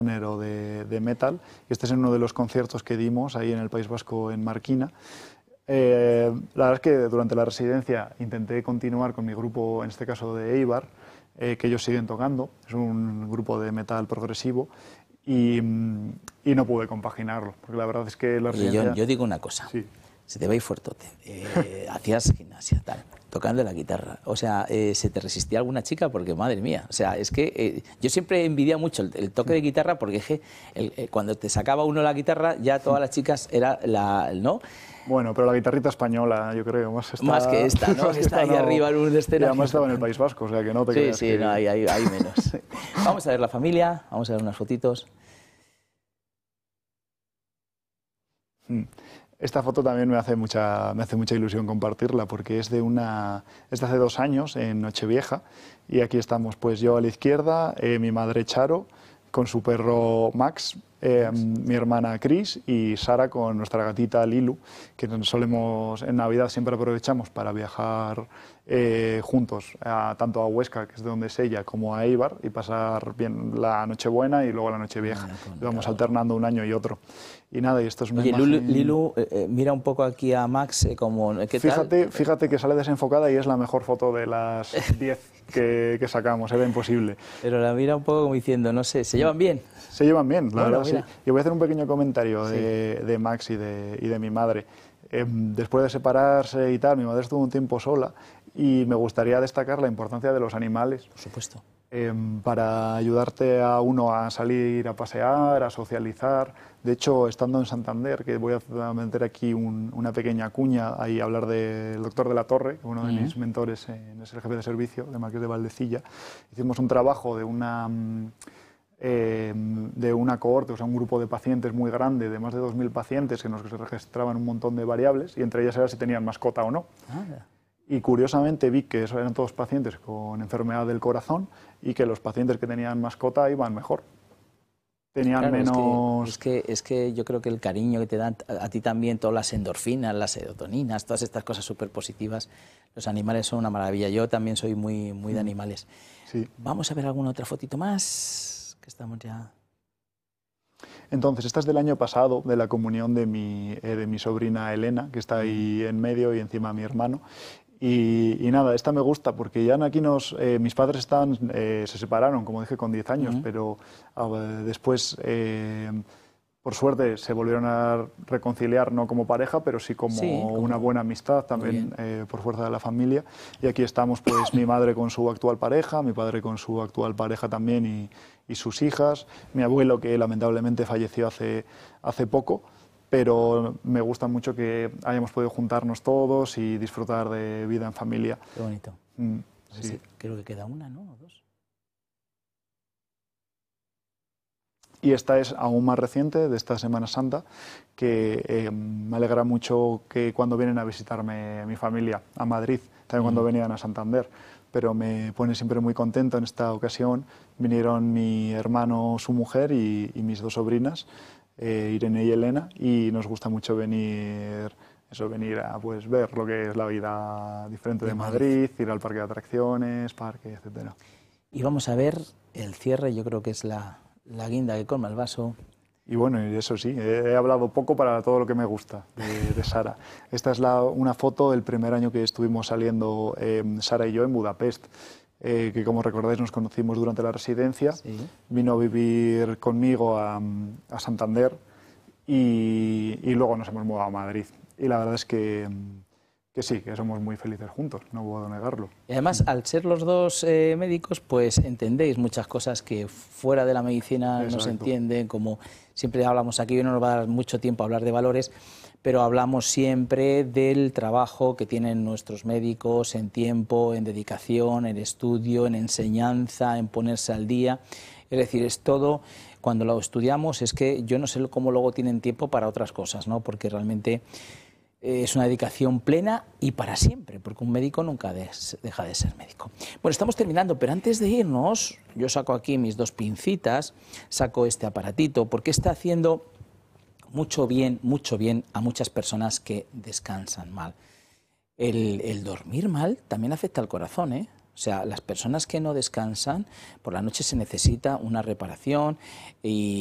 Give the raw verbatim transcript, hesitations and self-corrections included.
género de, de metal, y este es uno de los conciertos que dimos ahí en el País Vasco, en Marquina. Eh, la verdad es que durante la residencia intenté continuar con mi grupo, en este caso de Eibar, eh, que ellos siguen tocando, es un grupo de metal progresivo, y, y no pude compaginarlo, porque la verdad es que la Oye, residencia... John, yo digo una cosa, Sí. se te va a ir fuertote, eh, hacías gimnasia, tal, tocando la guitarra, o sea, eh, ¿se te resistía alguna chica? Porque, madre mía, o sea, es que eh, yo siempre envidia mucho el, el toque de guitarra, porque es que el, el, cuando te sacaba uno la guitarra, ya todas las chicas era la, ¿no? Bueno, pero la guitarrita española, yo creo, más está... Más que esta, ¿no? Más que está ahí no... arriba en un escenario. Y además estaba en el País Vasco, o sea, que no te sí, creas sí, que... no, hay, hay, hay menos. Vamos a ver la familia, vamos a ver unas fotitos. Esta foto también me hace mucha, me hace mucha ilusión compartirla, porque es de una, es de hace dos años, en Nochevieja, y aquí estamos pues yo a la izquierda, eh, mi madre Charo, con su perro Max, eh, mi hermana Cris y Sara con nuestra gatita Lilu, que nos solemos, en Navidad siempre aprovechamos para viajar eh, juntos, a, tanto a Huesca, que es de donde es ella, como a Eibar, y pasar bien la Nochebuena y luego la Nochevieja. Ah, y vamos alternando un año y otro. Y nada, y esto es una Oye, imagen... Lilu, Lilu eh, mira un poco aquí a Max, eh, como... ¿qué fíjate, tal? Fíjate que sale desenfocada y es la mejor foto de las diez que, que sacamos, era imposible. Pero la mira un poco como diciendo, no sé, ¿se llevan bien? Se llevan bien, la bueno, verdad, mira. sí. Y voy a hacer un pequeño comentario sí. de, de Max y de, y de mi madre. Eh, después de separarse y tal, mi madre estuvo un tiempo sola y me gustaría destacar la importancia de los animales. Por supuesto. Eh, para ayudarte a uno a salir a pasear, a socializar. De hecho, estando en Santander, que voy a meter aquí un, una pequeña cuña y hablar del doctor de la Torre, uno de uh-huh. mis mentores, eh, es el jefe de servicio de Marqués de Valdecilla, hicimos un trabajo de una... Eh, de una cohorte, o sea, un grupo de pacientes muy grande, de más de dos mil pacientes, que nos registraban un montón de variables, y entre ellas era si tenían mascota o no. Ah, y curiosamente vi que eso eran todos pacientes con enfermedad del corazón y que los pacientes que tenían mascota iban mejor. Tenían claro, menos... Es que, es, que, es que yo creo que el cariño que te dan a, a ti también, todas las endorfinas, las serotoninas, todas estas cosas súper positivas, los animales son una maravilla. Yo también soy muy, muy de animales. Sí. Vamos a ver alguna otra fotito más, que estamos ya... Entonces, esta es del año pasado, de la comunión de mi, eh, de mi sobrina Elena, que está ahí en medio y encima mi hermano. Y, y nada, esta me gusta porque ya aquí nos, eh, mis padres están, eh, se separaron, como dije, con diez años, uh-huh. pero uh, después, eh, por suerte, se volvieron a reconciliar, no como pareja, pero sí como, sí, como... una buena amistad, también eh, por fuerza de la familia. Y aquí estamos, pues, mi madre con su actual pareja, mi padre con su actual pareja también y, y sus hijas, mi abuelo, que lamentablemente falleció hace, hace poco, pero me gusta mucho que hayamos podido juntarnos todos y disfrutar de vida en familia. Qué bonito. Mm, sí. Creo que queda una, ¿no? ¿O dos? Y esta es aún más reciente, de esta Semana Santa, que eh, me alegra mucho que cuando vienen a visitarme mi familia a Madrid, también mm. cuando venían a Santander, pero me pone siempre muy contento. En esta ocasión vinieron mi hermano, su mujer y, y mis dos sobrinas, Eh, Irene y Elena, y nos gusta mucho venir, eso, venir a pues, ver lo que es la vida diferente de, de Madrid, Madrid, ir al parque de atracciones, parque, etcétera. Y vamos a ver el cierre, yo creo que es la, la guinda que colma el vaso. Y bueno, y eso sí, he hablado poco para todo lo que me gusta de, de Sara. Esta es la, una foto del primer año que estuvimos saliendo eh, Sara y yo en Budapest. Eh, que como recordáis nos conocimos durante la residencia, sí. Vino a vivir conmigo a, a Santander y, y luego nos hemos mudado a Madrid. Y la verdad es que, que sí, que somos muy felices juntos, no puedo negarlo. Y además, al ser los dos eh, médicos, pues entendéis muchas cosas que fuera de la medicina no se entienden, como siempre hablamos aquí, hoy no nos va a dar mucho tiempo a hablar de valores, pero hablamos siempre del trabajo que tienen nuestros médicos en tiempo, en dedicación, en estudio, en enseñanza, en ponerse al día. Es decir, es todo, cuando lo estudiamos, es que yo no sé cómo luego tienen tiempo para otras cosas, ¿no? Porque realmente es una dedicación plena y para siempre, porque un médico nunca deja de ser médico. Bueno, estamos terminando, pero antes de irnos, yo saco aquí mis dos pincitas, saco este aparatito, porque está haciendo mucho bien, mucho bien a muchas personas que descansan mal. El, el dormir mal también afecta al corazón, ¿eh? O sea, las personas que no descansan, por la noche se necesita una reparación y